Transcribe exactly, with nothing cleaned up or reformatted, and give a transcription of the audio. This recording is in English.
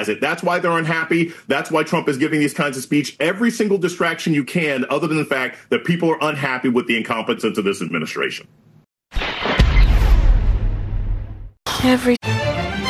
realize it. That's why they're unhappy. That's why Trump is giving these kinds of speech. Every single distraction you can, other than the fact that people are unhappy with the incompetence of this administration. Every